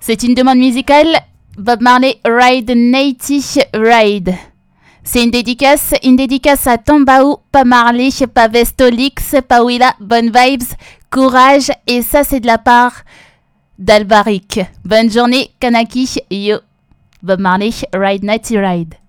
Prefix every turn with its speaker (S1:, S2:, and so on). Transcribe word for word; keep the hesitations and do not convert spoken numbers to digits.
S1: C'est une demande musicale. Bob Marley, Ride Nighty Ride. C'est une dédicace, une dédicace à Tombaou, pas Marley, pas Vestolix, pas Willa, bonne vibes, courage, et ça c'est de la part d'Albaric. Bonne journée, Kanaki, yo. Bob Marley, Ride Nighty Ride.